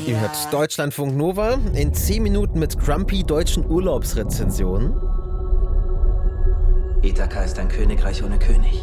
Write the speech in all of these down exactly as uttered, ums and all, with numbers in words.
Ihr hört Deutschlandfunk Nova in zehn Minuten mit grumpy deutschen Urlaubsrezensionen. Ithaka ist ein Königreich ohne König.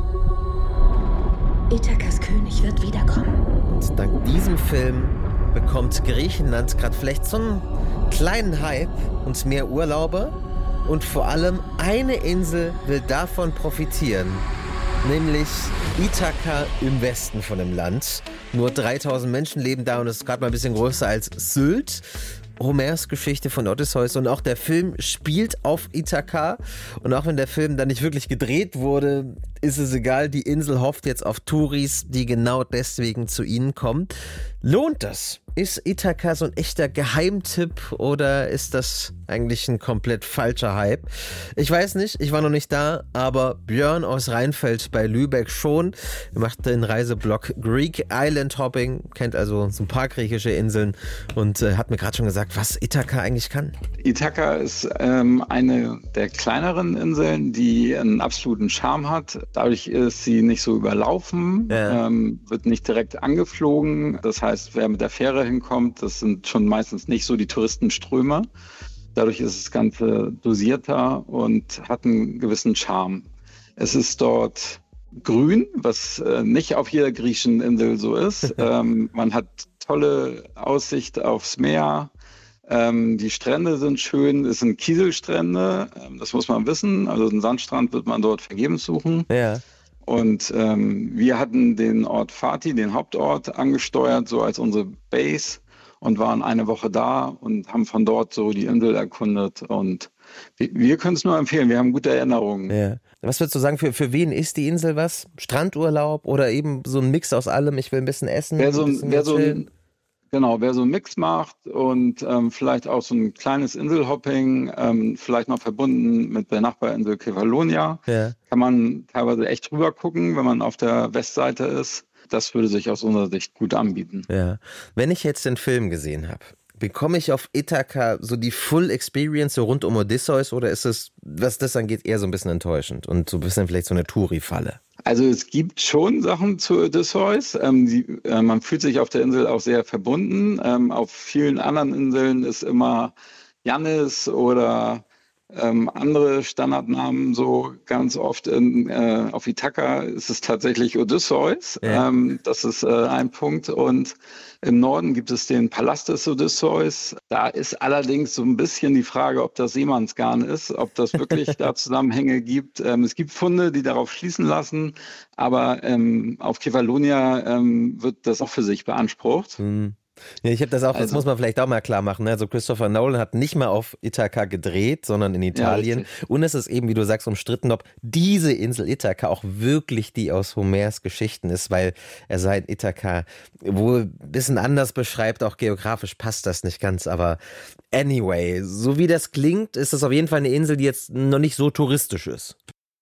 Ithakas König wird wiederkommen. Und dank diesem Film bekommt Griechenland gerade vielleicht so einen kleinen Hype und mehr Urlauber. Und vor allem eine Insel will davon profitieren, nämlich Ithaka im Westen von dem Land. Nur dreitausend Menschen leben da und es ist gerade mal ein bisschen größer als Sylt. Homers Geschichte von Odysseus, und auch der Film spielt auf Ithaka. Und auch wenn der Film dann nicht wirklich gedreht wurde, ist es egal. Die Insel hofft jetzt auf Touris, die genau deswegen zu ihnen kommen. Lohnt das? Ist Ithaka so ein echter Geheimtipp oder ist das eigentlich ein komplett falscher Hype? Ich weiß nicht, ich war noch nicht da, aber Björn aus Rheinfeld bei Lübeck schon. Er macht den Reiseblog Greek Island Hopping, kennt also so ein paar griechische Inseln und äh, hat mir gerade schon gesagt, was Ithaka eigentlich kann. Ithaka ist ähm, eine der kleineren Inseln, die einen absoluten Charme hat. Dadurch ist sie nicht so überlaufen, ja. ähm, wird nicht direkt angeflogen. Das heißt, wer mit der Fähre hinkommt, das sind schon meistens nicht so die Touristenströme. Dadurch ist das Ganze dosierter und hat einen gewissen Charme. Es ist dort grün, was äh, nicht auf jeder griechischen Insel so ist. ähm, man hat tolle Aussicht aufs Meer. Ähm, die Strände sind schön. Es sind Kieselstrände, ähm, das muss man wissen. Also einen Sandstrand wird man dort vergebens suchen. Ja. Und ähm, wir hatten den Ort Fatih, den Hauptort, angesteuert, so als unsere Base, und waren eine Woche da und haben von dort so die Insel erkundet. Und wir, wir können es nur empfehlen, wir haben gute Erinnerungen. Ja. Was würdest du sagen, für, für wen ist die Insel was? Strandurlaub oder eben so ein Mix aus allem? Ich will ein bisschen essen, wer so, ein bisschen wer so chillen? Genau, wer so einen Mix macht und ähm, vielleicht auch so ein kleines Inselhopping, ähm, vielleicht noch verbunden mit der Nachbarinsel Kefalonia, Ja. kann man teilweise echt drüber gucken, wenn man auf der Westseite ist. Das würde sich aus unserer Sicht gut anbieten. Ja. Wenn ich jetzt den Film gesehen habe, bekomme ich auf Ithaka so die Full Experience so rund um Odysseus, oder ist es, was das angeht, eher so ein bisschen enttäuschend und so ein bisschen vielleicht so eine Touri-Falle? Also es gibt schon Sachen zu Odysseus. Ähm, die, äh, man fühlt sich auf der Insel auch sehr verbunden. Ähm, auf vielen anderen Inseln ist immer Jannis oder ähm, andere Standardnamen so. Ganz oft in, äh, auf Ithaka ist es tatsächlich Odysseus. Ja. Ähm, das ist äh, ein Punkt. Und im Norden gibt es den Palast des Odysseus. Da ist allerdings so ein bisschen die Frage, ob das Seemannsgarn ist, ob das wirklich da Zusammenhänge gibt. Ähm, es gibt Funde, die darauf schließen lassen, aber ähm, auf Kefalonia ähm, wird das auch für sich beansprucht. Hm. Ja, ich habe das auch, das Also- muss man vielleicht auch mal klar machen. Ne? Also Christopher Nolan hat nicht mal auf Ithaka gedreht, sondern in Italien. richtig. Und es ist eben, wie du sagst, umstritten, ob diese Insel Ithaka auch wirklich die aus Homers Geschichten ist, weil er sein Ithaka wohl ein bisschen anders beschreibt, auch geografisch passt das nicht ganz. Aber anyway, so wie das klingt, ist das auf jeden Fall eine Insel, die jetzt noch nicht so touristisch ist.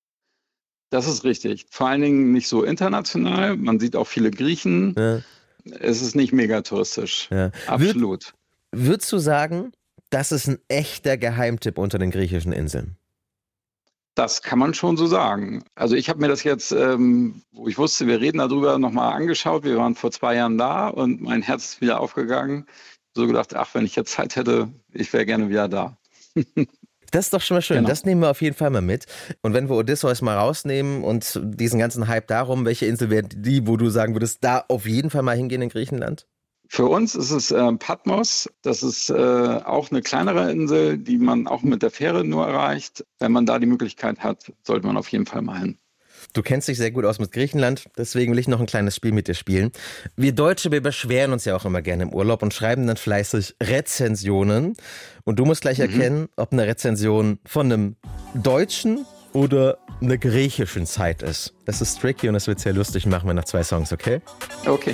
Das ist richtig. Vor allen Dingen nicht so international. Man sieht auch viele Griechen. Ja. Es ist nicht mega touristisch. Ja. Absolut. Würdest du sagen, das ist ein echter Geheimtipp unter den griechischen Inseln? Das kann man schon so sagen. Also ich habe mir das jetzt, ähm, wo ich wusste, wir reden darüber, nochmal angeschaut. Wir waren vor zwei Jahren da und mein Herz ist wieder aufgegangen. So gedacht, ach, wenn ich jetzt Zeit hätte, ich wäre gerne wieder da. Das ist doch schon mal schön. Genau. Das nehmen wir auf jeden Fall mal mit. Und wenn wir Odysseus mal rausnehmen und diesen ganzen Hype darum, welche Insel wäre die, wo du sagen würdest, da auf jeden Fall mal hingehen in Griechenland? Für uns ist es äh, Patmos. Das ist äh, auch eine kleinere Insel, die man auch mit der Fähre nur erreicht. Wenn man da die Möglichkeit hat, sollte man auf jeden Fall mal hin. Du kennst dich sehr gut aus mit Griechenland, deswegen will ich noch ein kleines Spiel mit dir spielen. Wir Deutsche, wir beschweren uns ja auch immer gerne im Urlaub und schreiben dann fleißig Rezensionen. Und du musst gleich Mhm. erkennen, ob eine Rezension von einem deutschen oder einer griechischen Zeit ist. Das ist tricky und das wird sehr lustig, machen wir nach zwei Songs, okay? Okay.